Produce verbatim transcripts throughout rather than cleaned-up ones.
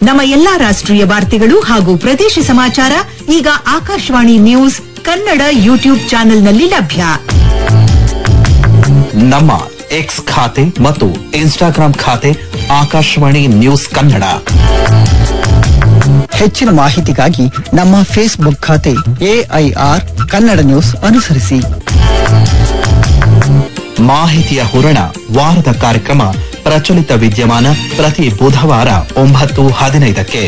ನಮ್ಮ ಎಲ್ಲಾ ರಾಷ್ಟ್ರೀಯ ವಾರ್ತೆಗಳು ಹಾಗೂ ಪ್ರದೇಶ ಸಮಾಚಾರ ಈಗ ಆಕಾಶವಾಣಿ ನ್ಯೂಸ್ ಕನ್ನಡ ಯೂಟ್ಯೂಬ್ ಚಾನೆಲ್ನಲ್ಲಿ ಲಭ್ಯ. ನಮ್ಮ ಎಕ್ಸ್ ಖಾತೆ ಮತ್ತು ಇನ್ಸ್ಟಾಗ್ರಾಂ ಖಾತೆ ಆಕಾಶವಾಣಿ ನ್ಯೂಸ್ ಕನ್ನಡ. ಹೆಚ್ಚಿನ ಮಾಹಿತಿಗಾಗಿ ನಮ್ಮ ಫೇಸ್ಬುಕ್ ಖಾತೆ ಎಐಆರ್ ಕನ್ನಡ ನ್ಯೂಸ್ ಅನುಸರಿಸಿ. ಮಾಹಿತಿಯ ಹೂರಣ ವಾರದ ಕಾರ್ಯಕ್ರಮ ಪ್ರಚಲಿತ ವಿದ್ಯಮಾನ ಪ್ರತಿ ಬುಧವಾರ ಒಂಬತ್ತು ಹದಿನೈದಕ್ಕೆ.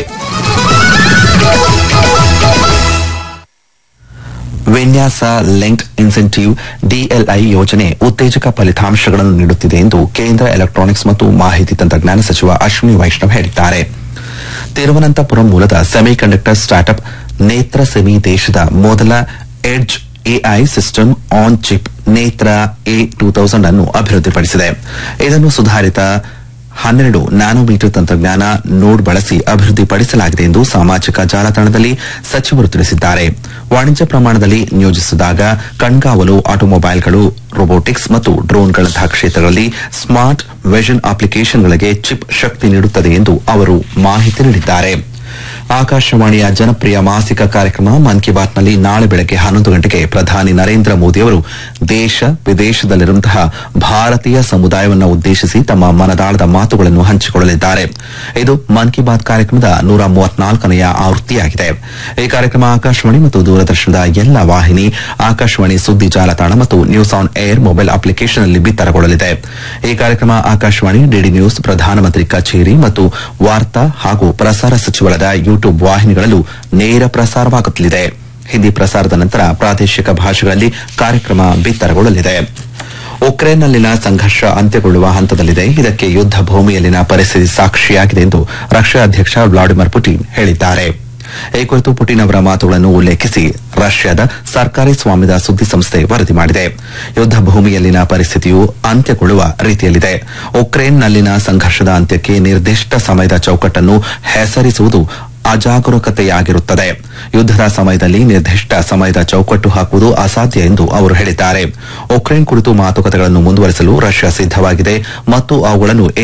ವಿನ್ಯಾಸ ಲಿಂಕ್ಡ್ ಇನ್ಸೆಂಟಿವ್ ಡಿಎಲ್ಐ ಯೋಜನೆ ಉತ್ತೇಜಕ ಫಲಿತಾಂಶಗಳನ್ನು ನೀಡುತ್ತಿದೆ ಎಂದು ಕೇಂದ್ರ ಎಲೆಕ್ಟ್ರಾನಿಕ್ಸ್ ಮತ್ತು ಮಾಹಿತಿ ತಂತ್ರಜ್ಞಾನ ಸಚಿವ ಅಶ್ವಿನಿ ವೈಷ್ಣವ್ ಹೇಳಿದ್ದಾರೆ. ತಿರುವನಂತಪುರಂ ಮೂಲದ ಸೆಮಿಕಂಡಕ್ಟರ್ ಸ್ಟಾರ್ಟ್ಅಪ್ ನೇತ್ರ ಸೆಮಿ ದೇಶದ ಮೊದಲ edge AI system on chip ನೇತ್ರ ಎ ಟೂ ತೌಸಂಡ್ ಅನ್ನು ಅಭಿವೃದ್ಧಿಪಡಿಸಿದೆ. ಇದನ್ನು ಸುಧಾರಿತ ಹನ್ನೆರಡು ನ್ಯಾನೋಮೀಟರ್ ತಂತ್ರಜ್ಞಾನ ನೋಡ್ ಬಳಸಿ ಅಭಿವೃದ್ಧಿಪಡಿಸಲಾಗಿದೆ ಎಂದು ಸಾಮಾಜಿಕ ಜಾಲತಾಣದಲ್ಲಿ ಸಚಿವರು ತಿಳಿಸಿದ್ದಾರೆ. ವಾಣಿಜ್ಯ ಪ್ರಮಾಣದಲ್ಲಿ ನಿಯೋಜಿಸಿದಾಗ ಕಣ್ಗಾವಲು, ಆಟೋಮೊಬೈಲ್ಗಳು, ರೊಬೋಟಿಕ್ಸ್ ಮತ್ತು ಡ್ರೋನ್ಗಳಂತಹ ಕ್ಷೇತ್ರಗಳಲ್ಲಿ ಸ್ಮಾರ್ಟ್ ವಿಷನ್ ಅಪ್ಲಿಕೇಶನ್ಗಳಿಗೆ ಚಿಪ್ ಶಕ್ತಿ ನೀಡುತ್ತದೆ ಎಂದು ಅವರು ಮಾಹಿತಿ ನೀಡಿದ್ದಾರೆ. ಆಕಾಶವಾಣಿಯ ಜನಪ್ರಿಯ ಮಾಸಿಕ ಕಾರ್ಯಕ್ರಮ ಮನ್ ಕಿ ಬಾತ್ನಲ್ಲಿ ನಾಳೆ ಬೆಳಗ್ಗೆ ಹನ್ನೊಂದು ಗಂಟೆಗೆ ಪ್ರಧಾನಿ ನರೇಂದ್ರ ಮೋದಿಯವರು ದೇಶ ವಿದೇಶದಲ್ಲಿರುವಂತಹ ಭಾರತೀಯ ಸಮುದಾಯವನ್ನು ಉದ್ದೇಶಿಸಿ ತಮ್ಮ ಮನದಾಳದ ಮಾತುಗಳನ್ನು ಹಂಚಿಕೊಳ್ಳಲಿದ್ದಾರೆ. ಇದು ಮನ್ ಕಿ ಬಾತ್ ಕಾರ್ಯಕ್ರಮದ ನೂರ ಮೂವತ್ನಾಲ್ಕನೆಯ ಆವೃತ್ತಿಯಾಗಿದೆ. ಈ ಕಾರ್ಯಕ್ರಮ ಆಕಾಶವಾಣಿ ಮತ್ತು ದೂರದರ್ಶನದ ಎಲ್ಲಾ ವಾಹಿನಿ, ಆಕಾಶವಾಣಿ ಸುದ್ದಿ ಜಾಲತಾಣ ಮತ್ತು ನ್ಯೂಸ್ ಆನ್ ಏರ್ ಮೊಬೈಲ್ ಅಪ್ಲಿಕೇಶನ್ನಲ್ಲಿ ಬಿತ್ತರಗೊಳ್ಳಲಿದೆ. ಈ ಕಾರ್ಯಕ್ರಮ ಆಕಾಶವಾಣಿ, ಡಿಡಿ ನ್ಯೂಸ್, ಪ್ರಧಾನಮಂತ್ರಿ ಕಚೇರಿ ಮತ್ತು ವಾರ್ತಾ ಹಾಗೂ ಪ್ರಸಾರ ಸಚಿವಾಲಯದ ಯೂಟ್ಯೂಬ್ ವಾಹಿನಿಗಳಲ್ಲೂ ನೇರ ಪ್ರಸಾರವಾಗುತ್ತಲಿದೆ. ಹಿಂದಿ ಪ್ರಸಾರದ ನಂತರ ಪ್ರಾದೇಶಿಕ ಭಾಷೆಗಳಲ್ಲಿ ಕಾರ್ಯಕ್ರಮ ಬಿತ್ತರಗೊಳ್ಳಲಿದೆ. ಉಕ್ರೇನ್ನಲ್ಲಿನ ಸಂಘರ್ಷ ಅಂತ್ಯಗೊಳ್ಳುವ ಹಂತದಲ್ಲಿದೆ. ಇದಕ್ಕೆ ಯುದ್ಧ ಭೂಮಿಯಲ್ಲಿನ ಪರಿಸ್ಥಿತಿ ಸಾಕ್ಷಿಯಾಗಿದೆ ಎಂದು ರಷ್ಯಾ ಅಧ್ಯಕ್ಷ ವ್ಲಾಡಿಮಿರ್ ಪುಟಿನ್ ಹೇಳಿದ್ದಾರೆ. ಈ ಕುರಿತು ಪುಟಿನ್ ಅವರ ಮಾತುಗಳನ್ನು ಉಲ್ಲೇಖಿಸಿ ರಷ್ಯಾದ ಸರ್ಕಾರಿ ಸ್ವಾಮ್ಯದ ಸುದ್ದಿಸಂಸ್ಥೆ ವರದಿ ಮಾಡಿದೆ. ಯುದ್ಧ ಭೂಮಿಯಲ್ಲಿನ ಪರಿಸ್ಥಿತಿಯು ಅಂತ್ಯಗೊಳ್ಳುವ ರೀತಿಯಲ್ಲಿದೆ. ಉಕ್ರೇನ್ನಲ್ಲಿನ ಸಂಘರ್ಷದ ಅಂತ್ಯಕ್ಕೆ ನಿರ್ದಿಷ್ಟ ಸಮಯದ ಚೌಕಟ್ಟನ್ನು ಹೆಸರಿಸುವುದು ಅಜಾಗರೂಕತೆಯಾಗಿರುತ್ತದೆ. ಯುದ್ದದ ಸಮಯದಲ್ಲಿ ನಿರ್ದಿಷ್ಟ ಸಮಯದ ಚೌಕಟ್ಟು ಹಾಕುವುದು ಅಸಾಧ್ಯ ಎಂದು ಅವರು ಹೇಳಿದ್ದಾರೆ. ಉಕ್ರೇನ್ ಕುರಿತು ಮಾತುಕತೆಗಳನ್ನು ಮುಂದುವರೆಸಲು ರಷ್ಯಾ ಸಿದ್ದವಾಗಿದೆ ಮತ್ತು ಅವುಗಳನ್ನು